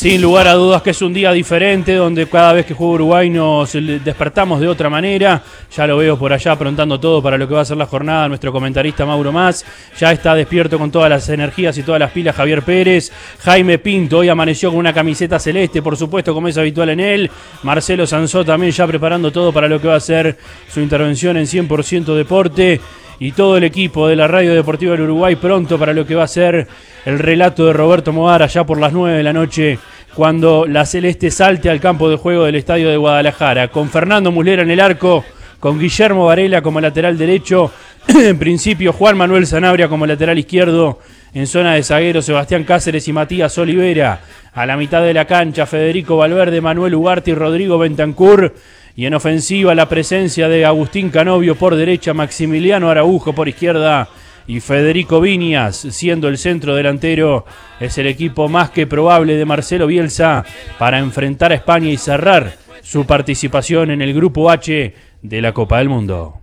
Sin lugar a dudas que es un día diferente, donde cada vez que juega Uruguay nos despertamos de otra manera. Ya lo veo por allá aprontando todo para lo que va a ser la jornada. Nuestro comentarista Mauro Mas ya está despierto con todas las energías y todas las pilas. Javier Pérez, Jaime Pinto hoy amaneció con una camiseta celeste, por supuesto, como es habitual en él. Marcelo Sansó también ya preparando todo para lo que va a ser su intervención en 100% Deporte. Y todo el equipo de la Radio Deportiva del Uruguay pronto para lo que va a ser el relato de Roberto Modara ya por las 9 de la noche, cuando la Celeste salte al campo de juego del Estadio de Guadalajara, con Fernando Muslera en el arco, con Guillermo Varela como lateral derecho, en principio Juan Manuel Sanabria como lateral izquierdo, en zona de zagueros Sebastián Cáceres y Matías Olivera, a la mitad de la cancha Federico Valverde, Manuel Ugarte y Rodrigo Bentancur, y en ofensiva la presencia de Agustín Canovio por derecha, Maximiliano Araujo por izquierda y Federico Viñas siendo el centro delantero. Es el equipo más que probable de Marcelo Bielsa para enfrentar a España y cerrar su participación en el Grupo H de la Copa del Mundo.